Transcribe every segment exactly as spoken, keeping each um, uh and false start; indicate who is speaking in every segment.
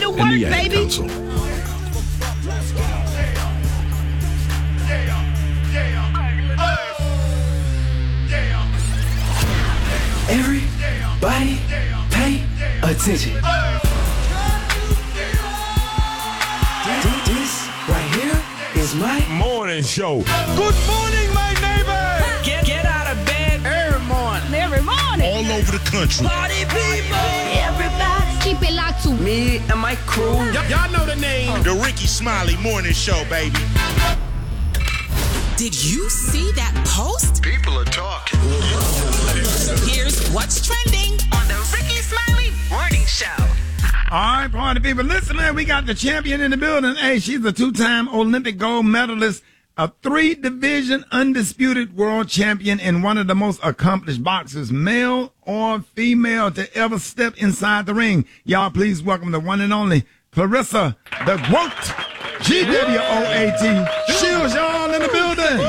Speaker 1: the work,
Speaker 2: and the Ad
Speaker 1: baby.
Speaker 2: Council.
Speaker 3: Everybody pay attention. This right here is my
Speaker 2: Morning show.
Speaker 4: Good morning, my neighbor.
Speaker 5: Get, get out of bed every morning.
Speaker 1: Every morning.
Speaker 2: All over the country.
Speaker 5: Party people.
Speaker 1: Everybody.
Speaker 6: Keep it locked to
Speaker 3: me and my crew.
Speaker 2: Y- y'all know the name. The Ricky Smiley Morning Show, baby.
Speaker 7: Did you see that post?
Speaker 8: People are talking.
Speaker 7: Here's what's trending on the Ricky Smiley Morning Show.
Speaker 4: All right, party people. Listen, man, we got the champion in the building. Hey, she's a two-time Olympic gold medalist, a three-division undisputed world champion, and one of the most accomplished boxers, male or female, to ever step inside the ring. Y'all, please welcome the one and only Claressa the Goat. G W O A T. Shields, y'all in the building.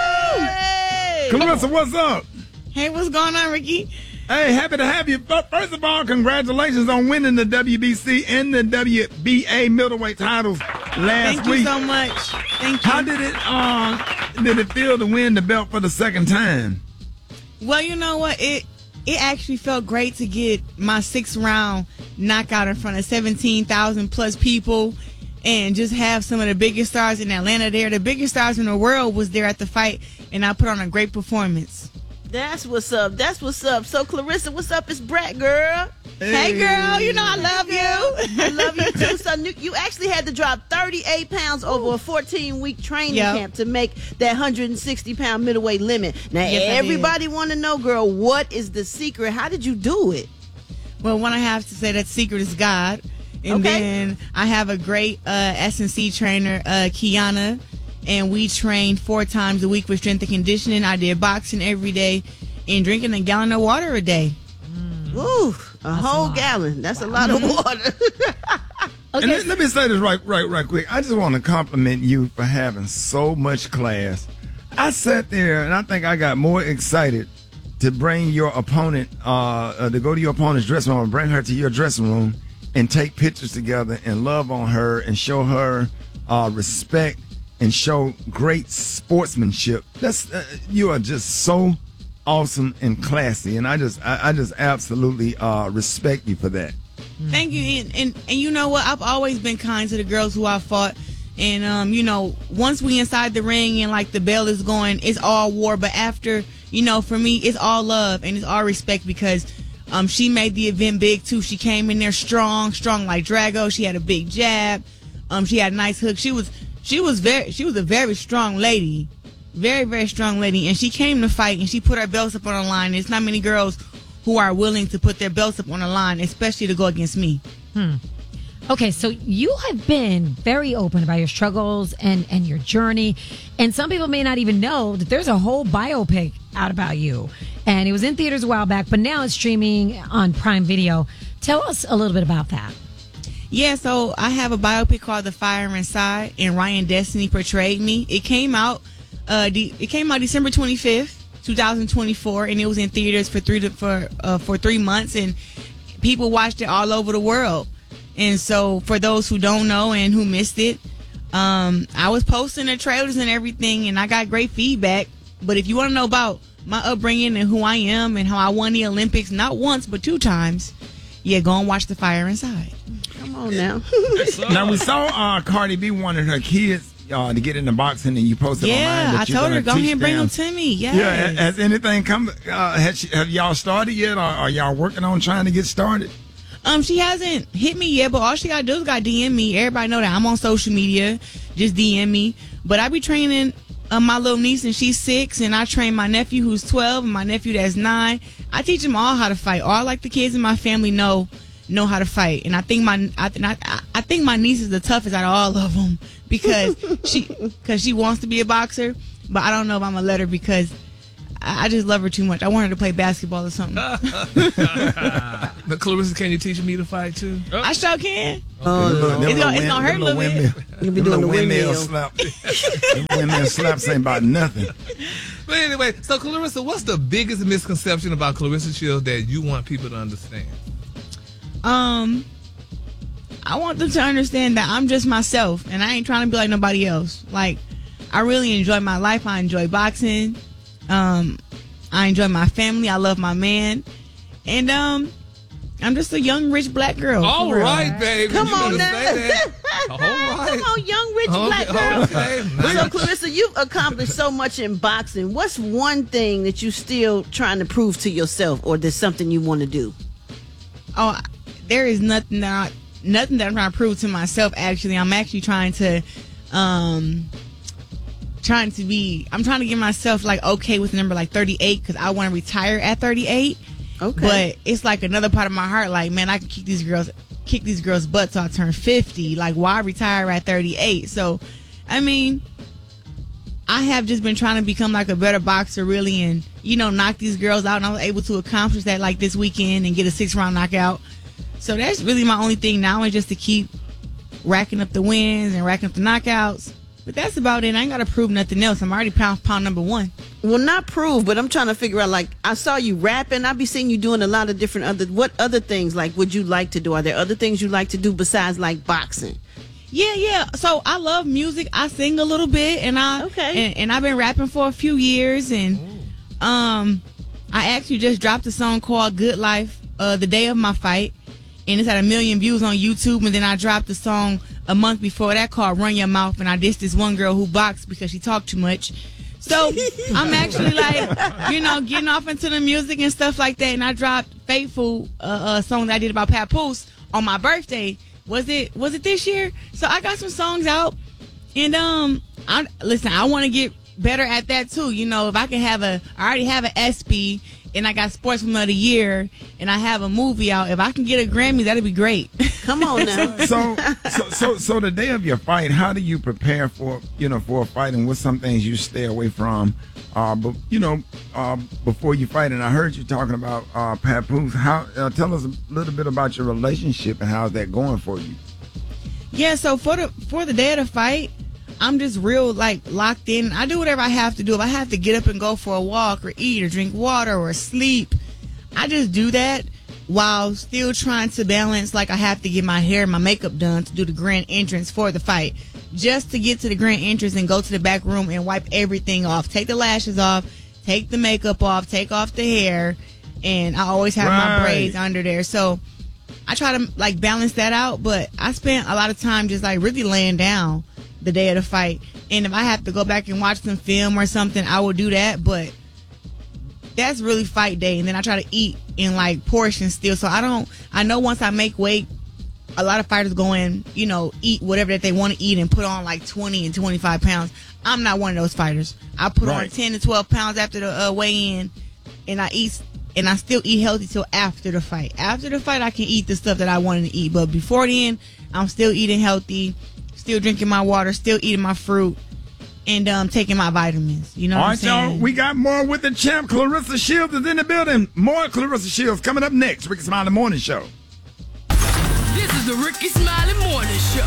Speaker 9: Hey.
Speaker 4: Claressa, what's up?
Speaker 9: Hey, what's going on, Ricky?
Speaker 4: Hey, happy to have you. But first of all, congratulations on winning the W B C and the W B A middleweight titles last
Speaker 9: Thank
Speaker 4: week.
Speaker 9: you so much. Thank you.
Speaker 4: How did it uh did it feel to win the belt for the second time?
Speaker 9: Well, you know what? It it actually felt great to get my sixth round knockout in front of seventeen thousand plus people and just have some of the biggest stars in Atlanta there. The biggest stars in the world was there at the fight, and I put on a great performance.
Speaker 1: That's what's up. That's what's up. So, Claressa, what's up? It's Brett, girl.
Speaker 9: Hey, girl, you know I love you.
Speaker 1: I love you, too. So, you actually had to drop thirty-eight pounds over a fourteen-week training
Speaker 9: Yep.
Speaker 1: camp to make that one hundred sixty pound middleweight limit. Now,
Speaker 9: Yes, I
Speaker 1: everybody want to know, girl, what is the secret? How did you do it?
Speaker 9: Well, one, I have to say that secret is God. And
Speaker 1: Okay.
Speaker 9: then I have a great uh, S and C trainer, uh, Kiana, and we train four times a week with strength and conditioning. I did boxing every day and drinking a gallon of water a day.
Speaker 1: Ooh, a whole gallon. That's a lot of water.
Speaker 4: And let, let me say this right, right, right quick. I just want to compliment you for having so much class. I sat there and I think I got more excited to bring your opponent, uh, uh to go to your opponent's dressing room, and bring her to your dressing room, and take pictures together and love on her and show her uh, respect and show great sportsmanship. That's uh, you are just so awesome and classy, and I just I, I just absolutely uh, respect you for that.
Speaker 9: Thank you. And, and and you know what? I've always been kind to the girls who I fought. And, um, you know, once we inside the ring and, like, the bell is going, it's all war. But after, you know, for me, it's all love and it's all respect because um, she made the event big, too. She came in there strong, strong like Drago. She had a big jab. Um, she had a nice hook. She was she was very she was a very strong lady. Very, very strong lady. And she came to fight and she put her belts up on the line. There's not many girls who are willing to put their belts up on the line, especially to go against me.
Speaker 6: Hmm. Okay, so you have been very open about your struggles and, and your journey. And some people may not even know that there's a whole biopic out about you. And it was in theaters a while back, but now it's streaming on Prime Video. Tell us a little bit about that.
Speaker 9: Yeah, so I have a biopic called The Fire Inside, and Ryan Destiny portrayed me. It came out uh, de- it came out December twenty-fifth, twenty twenty-four, and it was in theaters for three to, for uh, for three months, and people watched it all over the world. And so for those who don't know and who missed it, um, I was posting the trailers and everything, and I got great feedback. But if you want to know about my upbringing and who I am and how I won the Olympics, not once, but two times, yeah, go and watch The Fire Inside.
Speaker 1: Come on now.
Speaker 4: Now, we saw uh, Cardi B wanted her kids uh, to get into boxing, and you posted online
Speaker 9: Yeah,
Speaker 4: that
Speaker 9: I
Speaker 4: you're
Speaker 9: told her,
Speaker 4: gonna
Speaker 9: go ahead and bring
Speaker 4: them.
Speaker 9: them to me. Yes.
Speaker 4: Yeah, has anything come? Uh, has she, have y'all started yet, or are y'all working on trying to get started?
Speaker 9: Um, she hasn't hit me yet, but all she gotta do is gotta D M me. Everybody know that I'm on social media. Just D M me. But I be training uh, my little niece, and she's six, and I train my nephew who's twelve and my nephew that's nine. I teach them all how to fight. All like the kids in my family know know how to fight, and I think my I, I, I think my niece is the toughest out of all of them because she because she wants to be a boxer, but I don't know if I'm gonna let her because I, I just love her too much. I want her to play basketball or something.
Speaker 5: But Claressa, can you teach me to fight too?
Speaker 9: I sure can.
Speaker 1: Oh,
Speaker 4: Them
Speaker 9: It's
Speaker 4: little
Speaker 9: gonna- it's
Speaker 4: win-
Speaker 9: gonna hurt
Speaker 4: them
Speaker 9: a little
Speaker 4: little
Speaker 9: bit.
Speaker 4: windmill-
Speaker 1: You'll be
Speaker 4: them
Speaker 1: doing
Speaker 4: little
Speaker 1: the windmill.
Speaker 4: slap. Them windmill slaps ain't about nothing.
Speaker 5: But anyway, so Claressa, what's the biggest misconception about Claressa Shields that you want people to understand?
Speaker 9: Um, I want them to understand that I'm just myself, and I ain't trying to be like nobody else. Like, I really enjoy my life. I enjoy boxing. Um, I enjoy my family. I love my man. And um, I'm just a young, rich black girl.
Speaker 5: All right, baby.
Speaker 1: Come
Speaker 5: You
Speaker 1: on
Speaker 5: better
Speaker 1: now.
Speaker 5: say that. All right.
Speaker 1: Come on, young, rich
Speaker 5: Okay,
Speaker 1: black girl.
Speaker 5: okay.
Speaker 1: So, Clarissa, you've accomplished so much in boxing. What's one thing that you still trying to prove to yourself, or there's something you want to do?
Speaker 9: Oh, there is nothing that I, nothing that I'm trying to prove to myself. Actually, I'm actually trying to, um, trying to be. I'm trying to get myself like okay with the number like thirty-eight because I want to retire at thirty-eight.
Speaker 1: Okay.
Speaker 9: But it's like another part of my heart. Like, man, I can kick these girls, kick these girls' butts till I turn fifty. Like, why retire at thirty-eight? So, I mean, I have just been trying to become like a better boxer, really, and you know, knock these girls out. And I was able to accomplish that like this weekend and get a six round knockout. So that's really my only thing now, is just to keep racking up the wins and racking up the knockouts. But that's about it. I ain't got to prove nothing else. I'm already pound pound number one.
Speaker 1: Well, not prove, but I'm trying to figure out, like, I saw you rapping. I be seeing you doing a lot of different other, what other things, like, would you like to do? Are there other things you like to do besides, like, boxing?
Speaker 9: Yeah, yeah. So I love music. I sing a little bit, and I
Speaker 1: Okay.
Speaker 9: and, and I've been rapping for a few years, and um, I actually just dropped a song called "Good Life" uh, the day of my fight, and it's had a million views on YouTube. And then I dropped a song a month before that called "Run Your Mouth," and I dissed this one girl who boxed because she talked too much. So I'm actually like, you know, getting off into the music and stuff like that. And I dropped "Faithful," uh, a song that I did about Papoose on my birthday. Was it was it this year? So I got some songs out, and um, I listen. I want to get better at that too. You know, if I can have a, I already have an E S P Y, and I got Sportsman of the Year, and I have a movie out. If I can get a Grammy, that'd be great.
Speaker 1: Come on now.
Speaker 4: So, so, so, so the day of your fight, how do you prepare for, you know, for a fight, and what's some things you stay away from, uh, but you know, uh, before you fight? And I heard you talking about uh, Papoose. How? Uh, tell us a little bit about your relationship and how's that going for you?
Speaker 9: Yeah. So for the for the day of the fight, I'm just real like locked in. I do whatever I have to do. If I have to get up and go for a walk or eat or drink water or sleep, I just do that while still trying to balance. Like, I have to get my hair and my makeup done to do the grand entrance for the fight. Just to get to the grand entrance and go to the back room and wipe everything off. Take the lashes off, take the makeup off, take off the hair, and I always have
Speaker 4: Right.
Speaker 9: my braids under there. So I try to like balance that out, but I spent a lot of time just like really laying down the day of the fight. And if I have to go back and watch some film or something, I will do that. But that's really fight day. And then I try to eat in like portions still. So I don't, I know once I make weight, a lot of fighters go in, you know, eat whatever that they want to eat and put on like twenty and twenty-five pounds. I'm not one of those fighters. I put on
Speaker 4: Right.
Speaker 9: ten to twelve pounds after the uh, weigh-in, and I eat, and I still eat healthy till after the fight. After the fight, I can eat the stuff that I wanted to eat. But before then, I'm still eating healthy, still drinking my water, still eating my fruit, and um, taking my vitamins. You know
Speaker 4: All
Speaker 9: what I'm
Speaker 4: right, y'all.
Speaker 9: saying?
Speaker 4: We got more with the champ. Clarissa Shields is in the building. More Clarissa Shields coming up next. Ricky Smiley Morning Show.
Speaker 3: This is the Ricky Smiley Morning Show.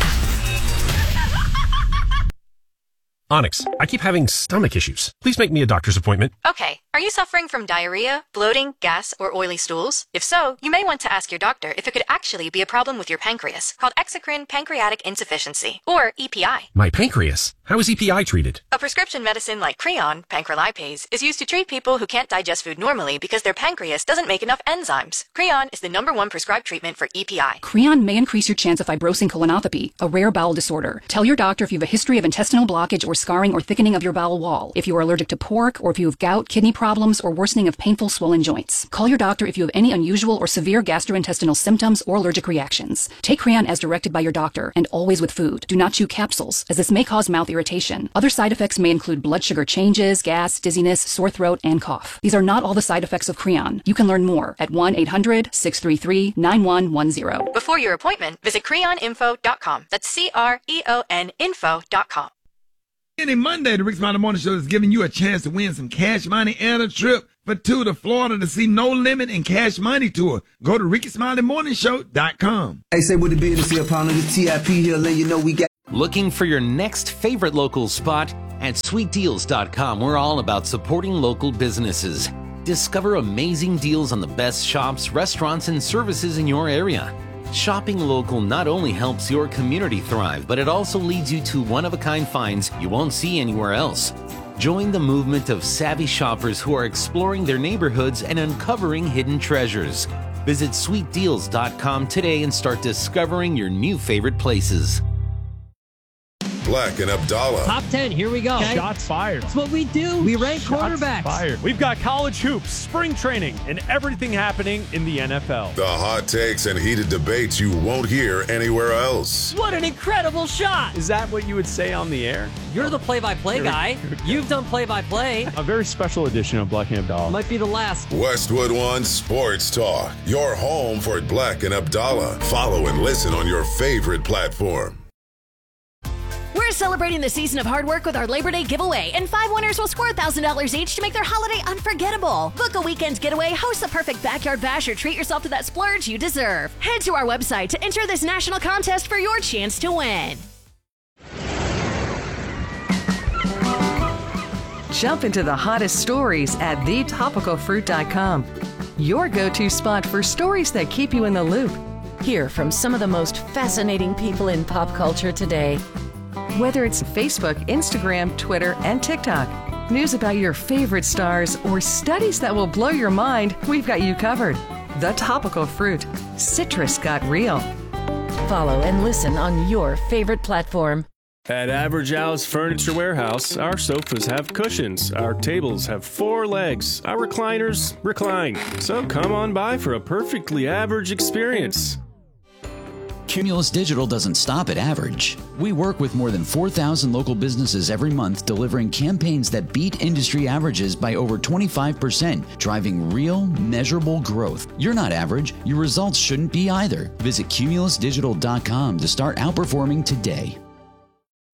Speaker 8: Onyx, I keep having stomach issues. Please make me a doctor's appointment.
Speaker 10: Okay. Are you suffering from diarrhea, bloating, gas, or oily stools? If so, you may want to ask your doctor if it could actually be a problem with your pancreas, called exocrine pancreatic insufficiency, or E P I.
Speaker 8: My pancreas. How is E P I treated?
Speaker 10: A prescription medicine like Creon, pancrelipase, is used to treat people who can't digest food normally because their pancreas doesn't make enough enzymes. Creon is the number one prescribed treatment for E P I.
Speaker 11: Creon may increase your chance of fibrosing colonopathy, a rare bowel disorder. Tell your doctor if you have a history of intestinal blockage or scarring or thickening of your bowel wall, if you are allergic to pork, or if you have gout, kidney problems, or worsening of painful swollen joints. Call your doctor if you have any unusual or severe gastrointestinal symptoms or allergic reactions. Take Creon as directed by your doctor, and always with food. Do not chew capsules, as this may cause mouth irritation. Other side effects may include blood sugar changes, gas, dizziness, sore throat, and cough. These are not all the side effects of Creon. You can learn more at one eight hundred, six three three, nine one one zero.
Speaker 10: Before your appointment, visit creon info dot com. That's C R E O N info dot com.
Speaker 4: Any Monday, the Rick Smiley Morning Show is giving you a chance to win some cash money and a trip for two to Florida to see No Limit and Cash Money Tour. Go to ricky smiley morning show dot com.
Speaker 12: Hey, say what it be, this here pound of the T I P here, letting you know we got.
Speaker 13: Looking for your next favorite local spot? At sweet deals dot com, we're all about supporting local businesses. Discover amazing deals on the best shops, restaurants, and services in your area. Shopping local not only helps your community thrive, but it also leads you to one-of-a-kind finds you won't see anywhere else. Join the movement of savvy shoppers who are exploring their neighborhoods and uncovering hidden treasures. Visit sweet deals dot com today and start discovering your new favorite places.
Speaker 14: Black and Abdallah.
Speaker 15: Top ten, here we go.
Speaker 16: Okay. Shots fired.
Speaker 15: That's what we do. We rank
Speaker 16: Shots
Speaker 15: quarterbacks.
Speaker 16: Fired. We've got college hoops, spring training, and everything happening in the N F L.
Speaker 14: The hot takes and heated debates you won't hear anywhere else.
Speaker 15: What an incredible shot.
Speaker 16: Is that what you would say on the air?
Speaker 15: You're the play-by-play guy. You've done play-by-play.
Speaker 16: A very special edition of Black and Abdallah.
Speaker 15: Might be the last.
Speaker 14: Westwood One Sports Talk. Your home for Black and Abdallah. Follow and listen on your favorite platform.
Speaker 17: We're celebrating the season of hard work with our Labor Day giveaway, and five winners will score one thousand dollars each to make their holiday unforgettable. Book a weekend getaway, host the perfect backyard bash, or treat yourself to that splurge you deserve. Head to our website to enter this national contest for your chance to win.
Speaker 18: Jump into the hottest stories at the topical fruit dot com. Your go-to spot for stories that keep you in the loop.
Speaker 19: Hear from some of the most fascinating people in pop culture today.
Speaker 18: Whether it's Facebook, Instagram, Twitter, and TikTok, news about your favorite stars, or studies that will blow your mind, we've got you covered. The Topical Fruit. Citrus got real.
Speaker 19: Follow and listen on your favorite platform.
Speaker 20: At Average Al's Furniture Warehouse, our sofas have cushions, our tables have four legs, our recliners recline. So come on by for a perfectly average experience.
Speaker 21: Cumulus Digital doesn't stop at average. We work with more than four thousand local businesses every month, delivering campaigns that beat industry averages by over twenty-five percent, driving real, measurable growth. You're not average. Your results shouldn't be either. Visit cumulus digital dot com to start outperforming today.